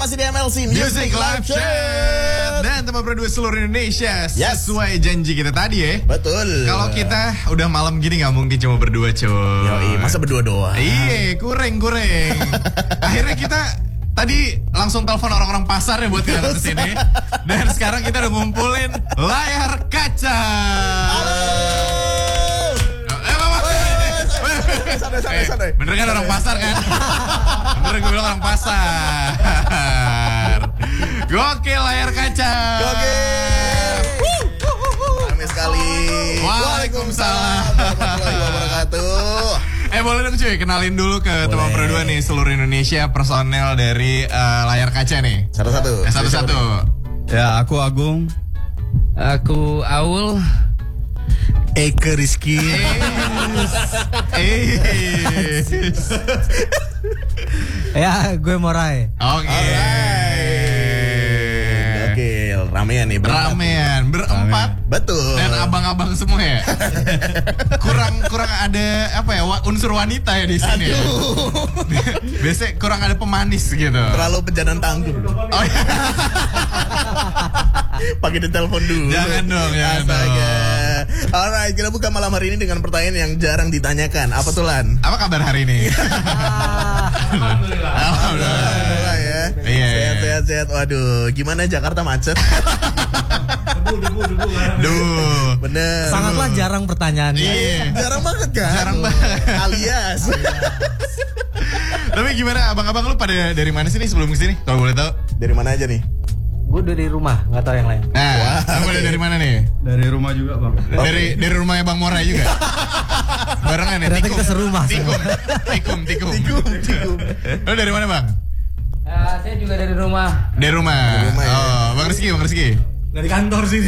masih di MLC Music Live Chat. Dan teman berdua seluruh Indonesia. Sesuai janji kita tadi ya. Betul. Kalau kita udah malam gini gak mungkin cuma berdua cuy. Yoi, masa berdua doang. Iya, kurang. Akhirnya kita tadi langsung telepon orang-orang pasar ya buat kita kesini. Dan sekarang kita udah ngumpulin layar kaca. Santai. Bener kan orang pasar kan? Bener gue bilang orang pasar. Gokil layar kaca. Gokil. Rame sekali. Waalaikumsalam warahmatullahi wabarakatuh. Boleh dong cuy, kenalin dulu ke teman berdua nih seluruh Indonesia personel dari layar kaca nih. Satu-satu. Ya, aku Agung. Aku Aul. Eke Rizky. Ya, gue Morai. Oke. Ramean nih, berempat. Betul. Dan abang-abang semua ya. kurang ada apa ya, unsur wanita ya di sini. Ya. Biasanya kurang ada pemanis gitu. Terlalu pejanan tangguh. Oh, iya. Pakai ditelepon dulu. Jangan dong. Alright, kita buka malam hari ini dengan pertanyaan yang jarang ditanyakan. Apa tuh, Lan? Apa kabar hari ini? Alhamdulillah ya. Iya. Sehat. Waduh, gimana Jakarta macet? Duh. Bener. Sangatlah jarang pertanyaannya. Iya. Jarang banget kan? Jarang banget. Alias. Tapi gimana abang-abang lu pada dari mana sih nih sebelum kesini? Kalau boleh tahu. Dari mana aja nih? Gue dari rumah, nggak tahu yang lain. Nah, kamu dari mana nih? Dari rumah juga, Bang. Dari rumahnya Bang Morai juga. Barengan ya. Ternyata kita serumah. Tikum. Lu dari mana, Bang? Saya juga dari rumah. Dari rumah ya. Oh, Bang Rizky. Dari kantor sini.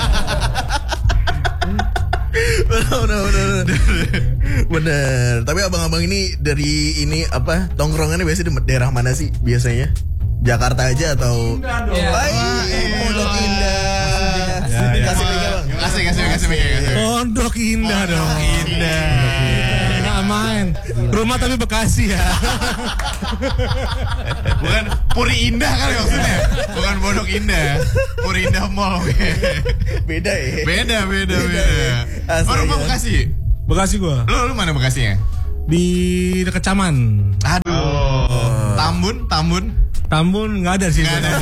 Bener. Tapi abang-abang ini dari ini apa? Tongkrongannya biasanya di daerah mana sih biasanya? Jakarta aja atau? Pondok Indah. Kasih pegang, Bang. Kasih pegang. Pondok Indah dong. Nggak main. Rumah tapi Bekasi ya. Bukan Puri Indah kali maksudnya. Bukan Pondok Indah. Puri Indah Mall. Beda ya? Beda. Rumah Bekasi. Bekasi gua. Lu mana Bekasinya? Di dekat Caman. Aduh. Tambun nggak ada sih.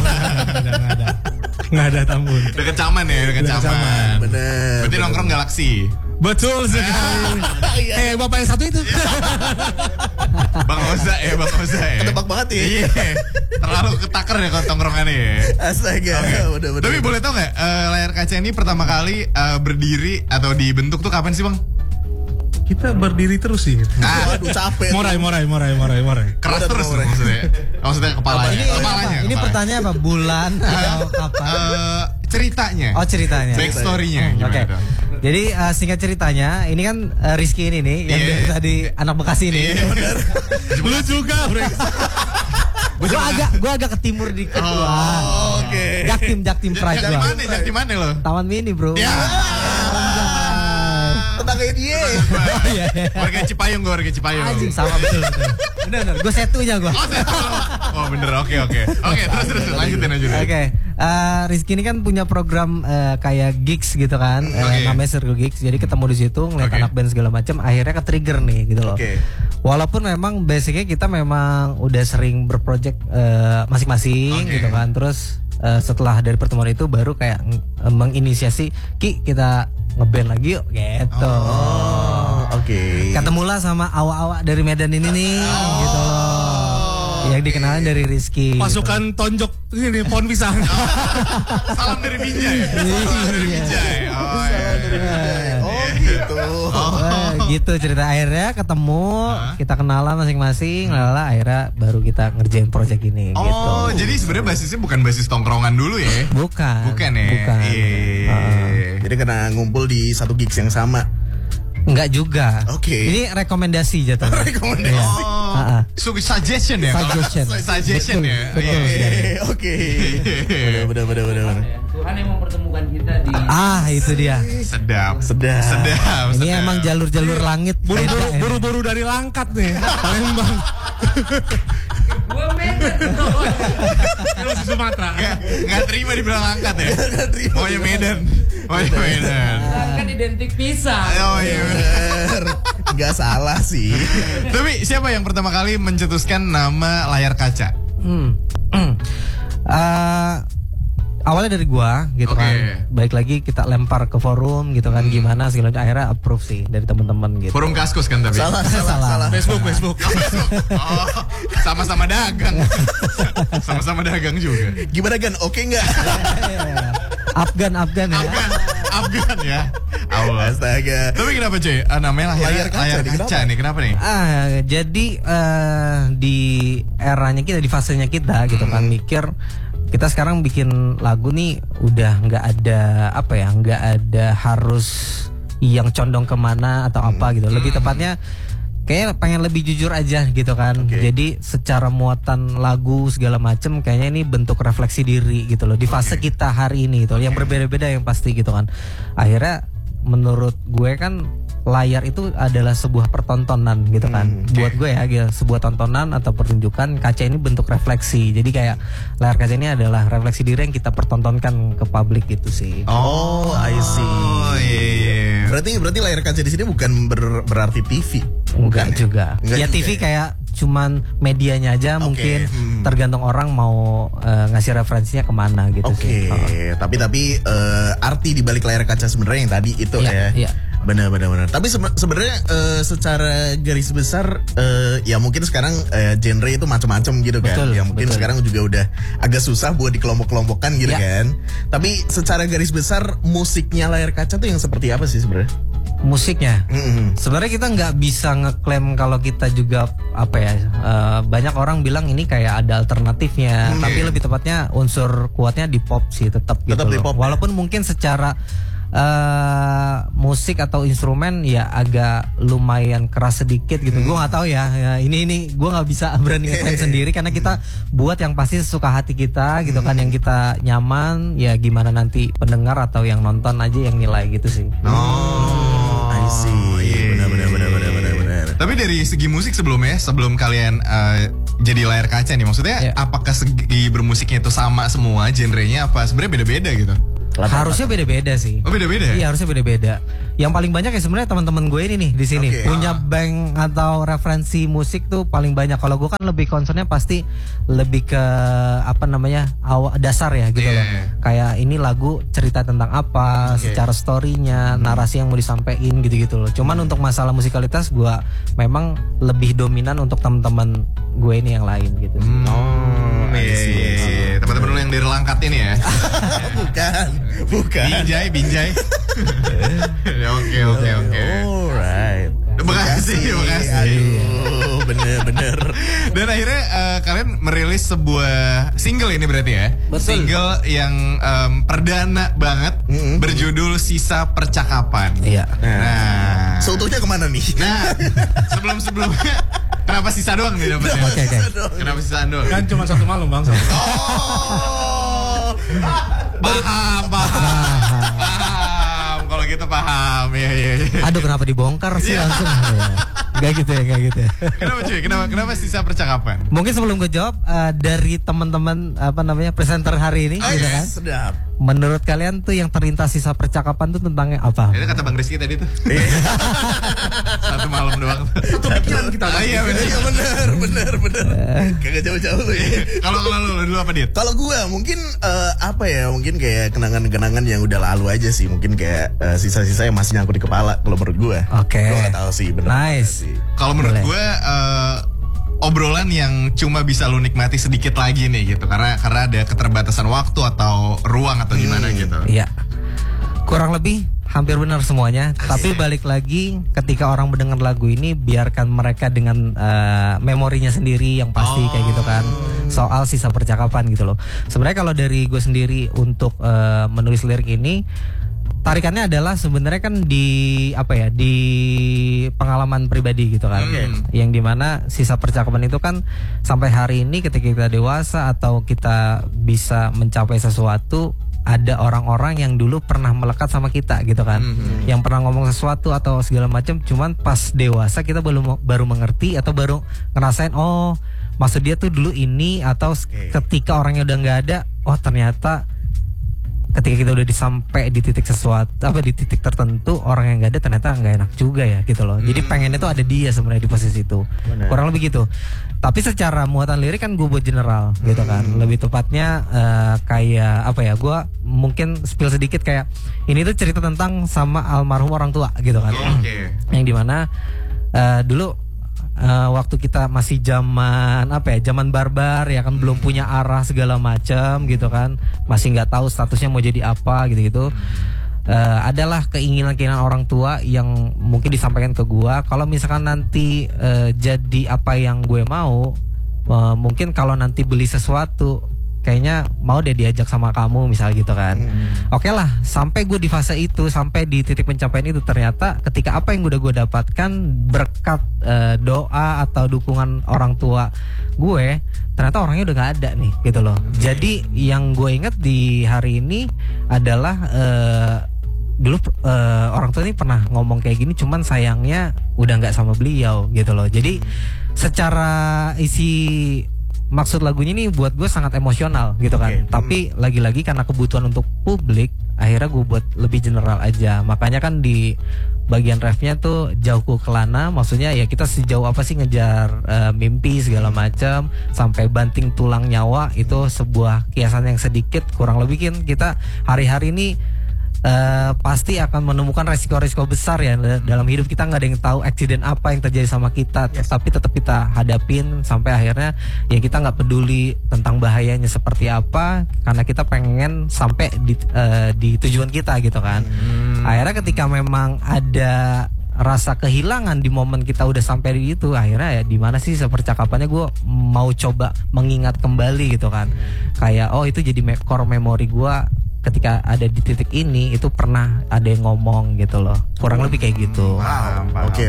Nggak ada Tambun. Dekat Caman ya, dekat Caman. Bener. Berarti nongkrong Galaksi. Betul sekali. Bapak yang satu itu. Bang Oza ya. Ketebak banget ya. Iya. Terlalu ketakar ya kalau tongkrongannya ya. Astaga. Okay. Tapi boleh tau nggak layar kaca ini pertama kali berdiri atau dibentuk tuh kapan sih, Bang? Kita berdiri terus sih. Waduh, capek. Morai. Keras terus maksudnya kepalanya. Ini pertanyaan apa? Bulan atau kapan? Ceritanya. Oh, ceritanya. Backstory-nya gimana Oke. tuh? Jadi singkat ceritanya, ini kan Rizky ini nih yang dari tadi anak Bekasi ini. Lu juga, Bre. Gua agak ke timur dikit gua. Oke. Jaktim Pride gua. Jaktim mana lo? Taman Mini, bro. Ya. Tetangga dia. Warga Cipayung. Anjing, sama betul. Bener. Gue setunya gua. Oh bener, oke. Terus lanjutin aja. Oke. Rizky ini kan punya program kayak gigs gitu kan, namanya Circle Gigs. Jadi ketemu di situ ngeliat anak band segala macam, akhirnya ke trigger nih gitu loh. Walaupun memang basicnya kita memang udah sering berproject masing-masing gitu kan. Terus setelah dari pertemuan itu baru kayak menginisiasi kita ngeband lagi yuk gitu. Ketemulah sama awak-awak dari Medan ini nih gitu loh. Yang dikenalin dari Rizky. Pasukan tonjok ini pohon pisang. Salam dari Binjai. Gitu cerita, akhirnya ketemu, kita kenalan masing-masing, akhirnya baru kita ngerjain project ini. Oh, jadi sebenarnya basisnya bukan basis tongkrongan dulu ya? Bukan ya? Bukan. Jadi karena ngumpul di satu gigs yang sama. Enggak juga. Ini rekomendasi jatuhnya. Rekomendasi. Suggestion ya. Suggestion ya. Oke. Benar. Tuhan yang mempertemukan kita di. Itu dia. Sedap. Ini emang jalur-jalur langit. Buru-buru dari Langkat nih. Palembang. 2 meter. Sumatera. Nggak terima dibilang angkat ya. Maunya Medan. Kan identik pisang. Oh iya. Nggak salah sih. Tapi siapa yang pertama kali mencetuskan nama layar kaca? Awalnya dari gua gitu kan. Baik lagi kita lempar ke forum gitu kan, gimana segala macam, akhirnya approve sih dari teman-teman gitu. Forum Kaskus kan tapi. Salah. Facebook. Oh, sama-sama dagang. Sama-sama dagang juga. Gimana Gan? Oke nggak? Afgan ya. Afgan ya. Allah. Astaga. Tapi kenapa cuy? Namanya layar kaca nih. Kenapa nih? Jadi di eranya kita, di fasenya kita gitu kan, mikir kita sekarang bikin lagu nih udah nggak ada nggak ada harus yang condong kemana atau apa gitu. Lebih tepatnya kayak pengen lebih jujur aja gitu kan. Jadi secara muatan lagu segala macem kayaknya ini bentuk refleksi diri gitu loh di fase kita hari ini gitu. Yang berbeda-beda yang pasti gitu kan. Akhirnya menurut gue kan layar itu adalah sebuah pertontonan gitu kan. Buat gue ya gitu, sebuah tontonan atau pertunjukan. Kaca ini bentuk refleksi. Jadi kayak layar kaca ini adalah refleksi diri yang kita pertontonkan ke publik gitu sih. Oh, I see. Oh iya. Berarti layar kaca di sini bukan berarti TV. Enggak juga. Enggak ya juga TV ya? kayak cuman medianya aja mungkin tergantung orang mau ngasih referensinya kemana gitu sih. Tapi arti di balik layar kaca sebenarnya yang tadi itu ya. Iya. Benar. Tapi sebenarnya secara garis besar ya mungkin sekarang genre itu macam-macam gitu kan. Betul, Ya mungkin sekarang juga udah agak susah buat dikelompok-kelompokkan gitu kan. Tapi secara garis besar musiknya layar kaca tuh yang seperti apa sih sebenarnya? Musiknya, sebenarnya kita nggak bisa ngeklaim kalau kita juga banyak orang bilang ini kayak ada alternatifnya, tapi lebih tepatnya unsur kuatnya di pop sih tetap gitu di loh. pop, walaupun mungkin secara musik atau instrumen ya agak lumayan keras sedikit gitu. Gue nggak tahu ya ini gue nggak bisa berani ngeklaim sendiri karena kita buat yang pasti sesuka hati kita gitu kan, yang kita nyaman. Ya gimana nanti pendengar atau yang nonton aja yang nilai gitu sih. I see. Benar. Tapi dari segi musik sebelum kalian jadi layar kaca nih, maksudnya apakah segi bermusiknya itu sama semua genrenya, apa sebenarnya beda-beda gitu? Harusnya beda-beda sih. Oh beda-beda ya? Iya harusnya beda-beda. Yang paling banyak ya sebenarnya teman-teman gue ini nih di sini punya bank atau referensi musik tuh paling banyak. Kalau gue kan lebih concernnya pasti lebih ke dasar ya gitu loh. Kayak ini lagu cerita tentang apa, secara storynya, narasi yang mau disampaikan gitu-gitu loh. Cuman untuk masalah musikalitas gue memang lebih dominan untuk teman-teman gue ini yang lain gitu. Teman-teman lu yang dari Langkat ini ya? Bukan. Binjai. Oke. Alright. Makasih. Aduh, bener. Dan akhirnya kalian merilis sebuah single ini berarti ya? Betul. Single yang perdana banget, berjudul Sisa Percakapan. Iya. Nah, seutuhnya kemana nih? Nah, sebelumnya kenapa sisa doang nih dapetnya? Oke. Kenapa sisaan doang? Kan cuma satu malam bang. Paham. Kalau gitu paham. Iya. Aduh kenapa dibongkar sih langsung? Gak gitu ya. Kenapa cuy? Kenapa Sisa Percakapan? Mungkin sebelum gue jawab dari teman-teman presenter hari ini gitu kan. Sedap. Menurut kalian tuh yang terlintas Sisa Percakapan tuh tentangnya apa? Itu kata Bang Rizky tadi tuh. Satu malam doang. Satu pikiran kita. Iya bener. Kagak jauh-jauh lu ya. Kalau lu dulu apa, Dit? Kalau gue mungkin mungkin kayak kenangan-kenangan yang udah lalu aja sih. Mungkin kayak sisa-sisa yang masih nyangkut di kepala kalau menurut gue. Oke. Gue gak tahu sih bener. Nice. Kalau menurut gue obrolan yang cuma bisa lu nikmati sedikit lagi nih gitu, karena ada keterbatasan waktu atau ruang atau gimana gitu. Iya. Kurang lebih hampir benar semuanya. Tapi balik lagi ketika orang mendengar lagu ini biarkan mereka dengan memorinya sendiri yang pasti kayak gitu kan. Soal Sisa Percakapan gitu loh. Sebenarnya kalau dari gue sendiri untuk menulis lirik ini, tarikannya adalah sebenarnya kan di pengalaman pribadi gitu kan. Yang dimana Sisa Percakapan itu kan sampai hari ini ketika kita dewasa atau kita bisa mencapai sesuatu, ada orang-orang yang dulu pernah melekat sama kita gitu kan. Yang pernah ngomong sesuatu atau segala macam, cuman pas dewasa kita baru mengerti atau baru ngerasain maksud dia tuh dulu ini, atau ketika orangnya udah nggak ada, oh ternyata ketika kita udah sampai di titik sesuatu, di titik tertentu, orang yang nggak ada ternyata nggak enak juga ya gitu loh. Jadi pengennya tuh ada dia sebenarnya di posisi itu. Kurang lebih gitu. Tapi secara muatan lirik kan gue buat general gitu kan. Lebih tepatnya kayak gue mungkin spill sedikit kayak ini tuh cerita tentang sama almarhum orang tua gitu kan. Yang dimana dulu waktu kita masih zaman barbar ya kan, belum punya arah segala macam gitu kan, masih nggak tahu statusnya mau jadi apa gitu. Adalah keinginan orang tua yang mungkin disampaikan ke gua, kalau misalkan nanti jadi apa yang gue mau, mungkin kalau nanti beli sesuatu kayaknya mau deh diajak sama kamu misalnya gitu kan. Oke lah, sampai gue di fase itu, sampai di titik pencapaian itu, ternyata ketika apa yang udah gue dapatkan berkat doa atau dukungan orang tua gue, ternyata orangnya udah gak ada nih gitu loh. Jadi yang gue inget di hari ini adalah dulu orang tua ini pernah ngomong kayak gini, cuman sayangnya udah gak sama beliau gitu loh. Jadi secara isi maksud lagunya ini buat gue sangat emosional gitu kan. Tapi lagi-lagi karena kebutuhan untuk publik, akhirnya gue buat lebih general aja. Makanya kan di bagian refnya tuh jauhku kelana, maksudnya ya kita sejauh apa sih ngejar mimpi segala macam sampai banting tulang nyawa, itu sebuah kiasan yang sedikit kurang lebih kan kita hari-hari ini pasti akan menemukan resiko-resiko besar ya dalam hidup kita. Nggak ada yang tahu eksiden apa yang terjadi sama kita, tapi tetap kita hadapin sampai akhirnya ya kita nggak peduli tentang bahayanya seperti apa, karena kita pengen sampai di tujuan kita gitu kan. Akhirnya ketika memang ada rasa kehilangan di momen kita udah sampai di itu, akhirnya ya di mana sih sepercakapannya, gue mau coba mengingat kembali gitu kan, kayak oh itu jadi core memory gue ketika ada di titik ini, itu pernah ada yang ngomong gitu loh, kurang lebih kayak gitu. Oke.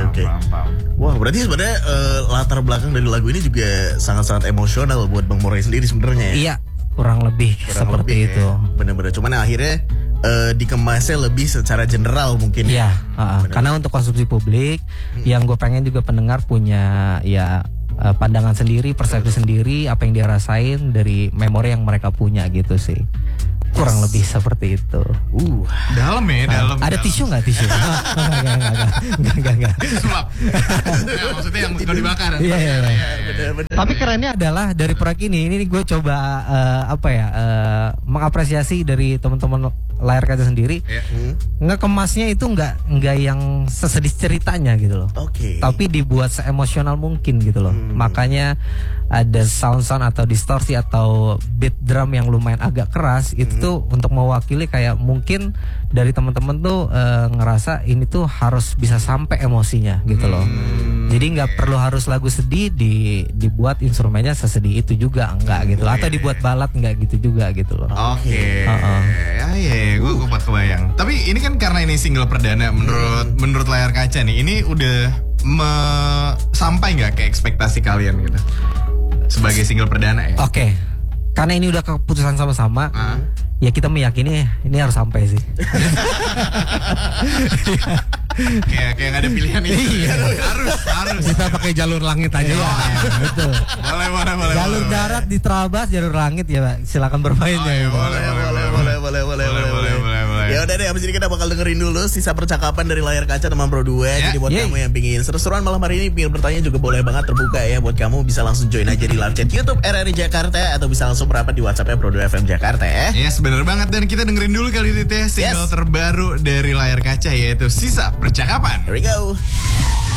Wah, berarti sebenarnya latar belakang dari lagu ini juga sangat-sangat emosional buat Bang Moray sendiri sebenarnya. Iya, kurang lebih seperti itu. Bener-bener, cuman akhirnya dikemasnya lebih secara general mungkin. Iya, karena untuk konsumsi publik, yang gue pengen juga pendengar punya ya pandangan sendiri, persepsi sendiri, apa yang dia rasain dari memori yang mereka punya gitu sih. Kurang lebih seperti itu. Dalam ya, dalam. Ada tisu nggak tisu? Enggak. Sulap. Maksudnya yang suka dibakar. Iya. Tapi kerennya adalah dari proyek ini gue coba mengapresiasi dari teman-teman layar kaca sendiri. Ngekemasnya itu nggak yang sesedih ceritanya gitu loh. Tapi dibuat seemosional mungkin gitu loh. Makanya ada sound atau distorsi atau beat drum yang lumayan agak keras, itu tuh untuk mewakili kayak mungkin dari teman-teman tuh ngerasa ini tuh harus bisa sampai emosinya gitu loh. Jadi nggak perlu harus lagu sedih dibuat instrumennya sesedih itu juga, enggak gitu loh. Atau dibuat balad, enggak gitu juga gitu loh. Gue buat kebayang. Tapi ini kan karena ini single perdana, menurut layar kaca nih, ini udah sampai nggak ke ekspektasi kalian gitu sebagai single perdana ya? Karena ini udah keputusan sama-sama, ya kita meyakini ini harus sampai sih. kayak nggak ada pilihan itu. harus kita pakai jalur langit aja ya. Betul. Boleh. Jalur darat diterabas, jalur langit ya Pak. Silakan bermain ya. Boleh. Ya udah deh, abis ini kita bakal dengerin dulu sisa percakapan dari layar kaca teman Pro 2. Jadi buat kamu yang pingin seru-seruan malam hari ini, pingin bertanya juga boleh banget, terbuka ya buat kamu. Bisa langsung join aja di live chat YouTube RRI Jakarta, atau bisa langsung merapat di WhatsApp-nya Pro 2 FM Jakarta ya. Yes, bener banget. Dan kita dengerin dulu kali ini single terbaru dari layar kaca, yaitu Sisa Percakapan. Here we go.